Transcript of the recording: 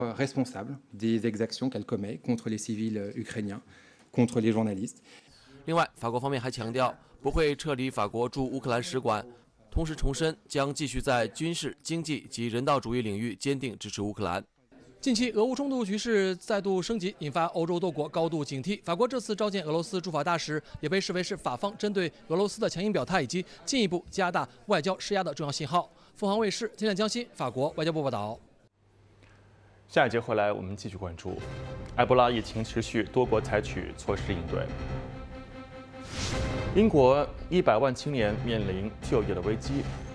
responsable des exactions qu'elle commet contre les civils ukrainiens, contre les journalistes. 另外，法国方面还强调不会撤离法国驻乌克兰使馆，同时重申将继续在军事、经济及人道主义领域坚定支持乌克兰。近期，俄乌冲突局势再度升级，引发欧洲多国高度警惕。法国这次召见俄罗斯驻法大使，也被视为是法方针对俄罗斯的强硬表态以及进一步加大外交施压的重要信号。凤凰卫视天天江西法国外交部报道。 下一节回来，我们继续关注埃博拉疫情持续，多国采取措施应对。英国100万青年面临就业的危机，